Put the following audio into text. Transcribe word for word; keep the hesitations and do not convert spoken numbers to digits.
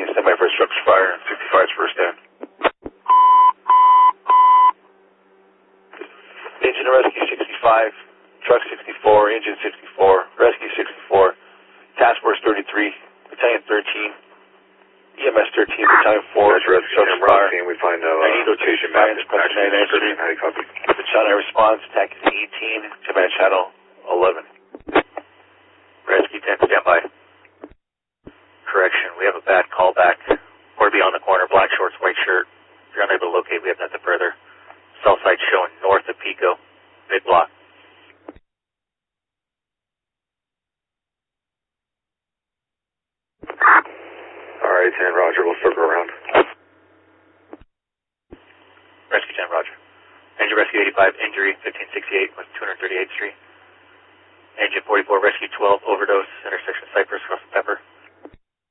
eighteen, stand by for structure fire, sixty-five is first stand. Engine to rescue sixty-five, truck sixty-four, engine sixty-four, rescue sixty-four, task force thirty-three, battalion thirteen, E M S thirteen, battalion four, structure fire. We find no I need location map, command answer. How do you copy? The channel response, taxi eighteen, command channel eleven. Rescue ten, stand by. Correction, we have a bad callback. We're beyond the corner, black shorts, white shirt. If you're unable to locate, we have nothing further. Cell site showing north of Pico, mid-block. Alright, ten, roger, we'll circle around. Rescue ten, roger. Engine rescue eighty-five, injury fifteen sixty-eight, with two hundred thirty-eighth Street. Engine forty-four, rescue twelve, overdose.